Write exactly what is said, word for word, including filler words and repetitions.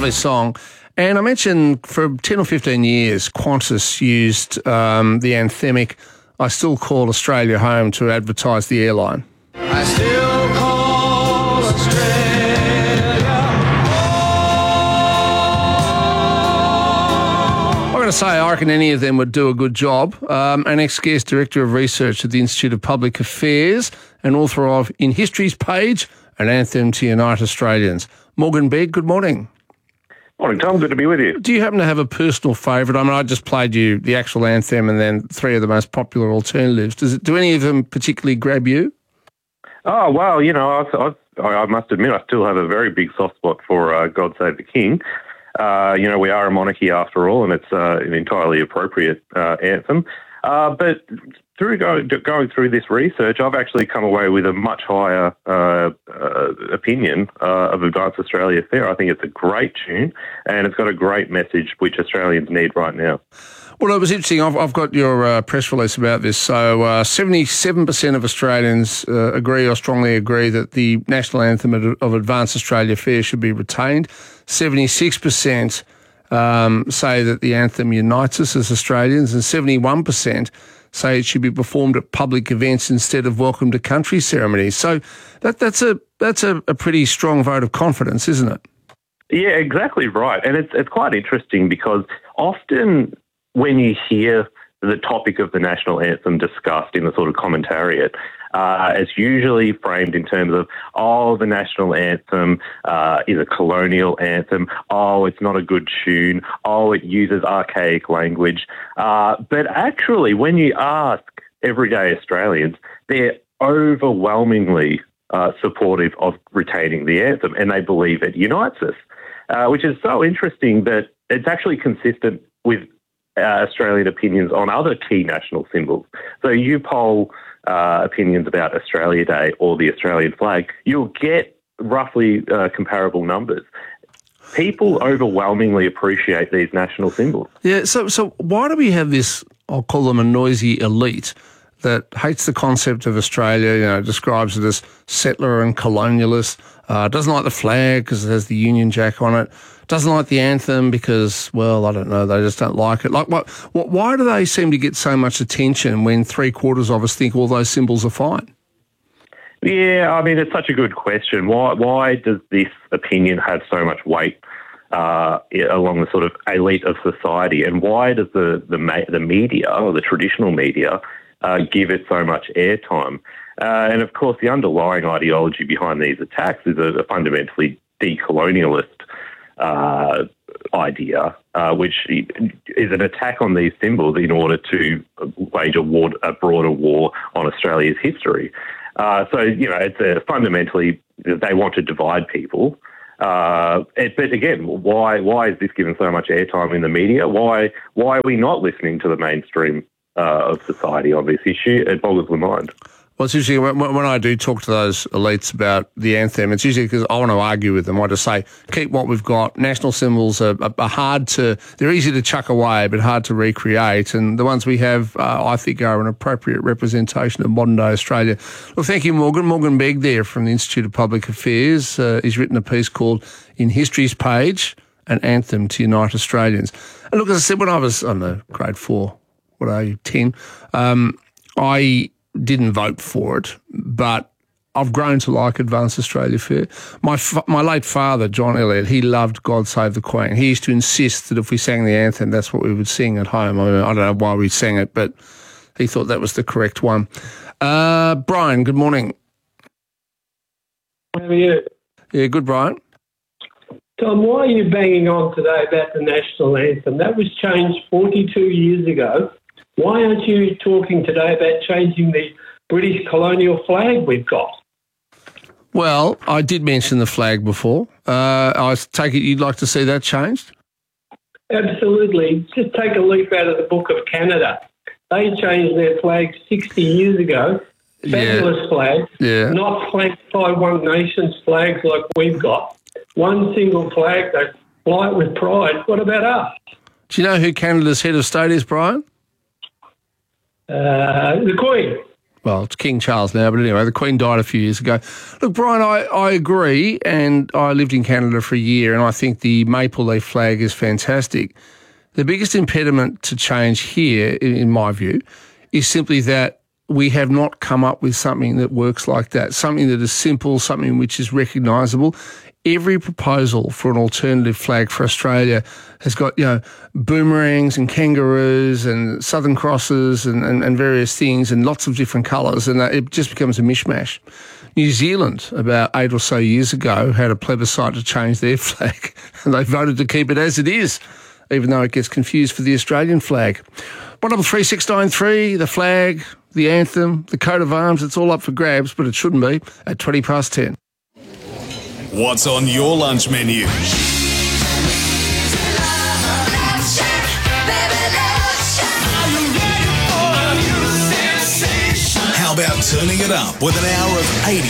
lovely song. And I mentioned for ten or fifteen years, Qantas used um, the anthemic "I Still Call Australia Home" to advertise the airline. I still call Australia home. I'm going to say I reckon any of them would do a good job. Um, an ex-guest director of research at the Institute of Public Affairs and author of In History's Page, an anthem to unite Australians. Morgan Begg, good morning. Morning, Tom. Good to be with you. Do you happen to have a personal favourite? I mean, I just played you the actual anthem and then three of the most popular alternatives. Does it, do any of them particularly grab you? Oh, well, you know, I, I, I must admit I still have a very big soft spot for uh, God Save the King. Uh, you know, we are a monarchy after all, and it's uh, an entirely appropriate uh, anthem. Uh, but through go, going through this research, I've actually come away with a much higher uh, uh, opinion uh, of Advance Australia Fair. I think it's a great tune, and it's got a great message which Australians need right now. Well, it was interesting. I've, I've got your uh, press release about this. So uh, seventy-seven percent of Australians uh, agree or strongly agree that the national anthem of, of Advance Australia Fair should be retained. seventy-six percent um, say that the anthem unites us as Australians, and seventy-one percent say it should be performed at public events instead of welcome to country ceremonies. So that, that's a that's a, a pretty strong vote of confidence, isn't it? Yeah, exactly right. And it's it's quite interesting because often when you hear the topic of the national anthem discussed in the sort of commentariat, uh, it's usually framed in terms of, oh, the national anthem uh, is a colonial anthem, oh, it's not a good tune, oh, it uses archaic language. Uh, but actually, when you ask everyday Australians, they're overwhelmingly uh, supportive of retaining the anthem, and they believe it unites us, uh, which is so interesting that it's actually consistent with Uh, Australian opinions on other key national symbols. So you poll uh, opinions about Australia Day or the Australian flag, you'll get roughly uh, comparable numbers. People overwhelmingly appreciate these national symbols. Yeah, so so why do we have this, I'll call them a noisy elite, that hates the concept of Australia, you know, describes it as settler and colonialist, uh, doesn't like the flag because it has the Union Jack on it, doesn't like the anthem because, well, I don't know, they just don't like it. Like, what, what, why do they seem to get so much attention when three quarters of us think all those symbols are fine? Yeah, I mean, it's such a good question. Why, why does this opinion have so much weight uh, along the sort of elite of society? And why does the, the, the media or the traditional media uh, give it so much airtime? Uh, and of course, the underlying ideology behind these attacks is a, a fundamentally decolonialist uh, idea, uh, which is an attack on these symbols in order to wage a, war, a broader war on Australia's history. Uh, so, you know, it's a, fundamentally they want to divide people. Uh, it, but again, why why is this given so much airtime in the media? Why why are we not listening to the mainstream uh, of society on this issue? It boggles the mind. Well, it's usually when, when I do talk to those elites about the anthem, it's usually because I want to argue with them. I just say, keep what we've got. National symbols are, are, are hard to, they're easy to chuck away, but hard to recreate. And the ones we have, uh, I think, are an appropriate representation of modern day Australia. Well, thank you, Morgan. Morgan Begg there from the Institute of Public Affairs. Uh, he's written a piece called In History's Page, an anthem to unite Australians. And look, as I said, when I was, I don't know, grade four, what are you, ten, um, I didn't vote for it, but I've grown to like Advance Australia Fair. My fa- my late father, John Elliott, he loved God Save the Queen. He used to insist that if we sang the anthem, that's what we would sing at home. I, mean, I don't know why we sang it, but he thought that was the correct one. Uh, Brian, good morning. How are you? Yeah, good, Brian. Tom, why are you banging on today about the national anthem? That was changed forty-two years ago. Why aren't you talking today about changing the British colonial flag we've got? Well, I did mention the flag before. Uh, I take it you'd like to see that changed? Absolutely. Just take a leaf out of the Book of Canada. They changed their flag sixty years ago. Fabulous yeah. flags, yeah. not flanked by One Nation's flags like we've got. One single flag, they fly it with pride. What about us? Do you know who Canada's head of state is, Brian? Uh, the Queen. well, it's King Charles now, but anyway, the Queen died a few years ago. Look, Brian, I, I agree, and I lived in Canada for a year, and I think the maple leaf flag is fantastic. The biggest impediment to change here, in, in my view, is simply that we have not come up with something that works like that, something that is simple, something which is recognisable. Every proposal for an alternative flag for Australia has got, you know, boomerangs and kangaroos and Southern Crosses and, and, and various things and lots of different colours, and it just becomes a mishmash. New Zealand, about eight or so years ago, had a plebiscite to change their flag, and they voted to keep it as it is, even though it gets confused for the Australian flag. one double three six nine three, the flag, the anthem, the coat of arms, it's all up for grabs, but it shouldn't be, at twenty past ten. What's on your lunch menu? How about turning it up with an hour of eighties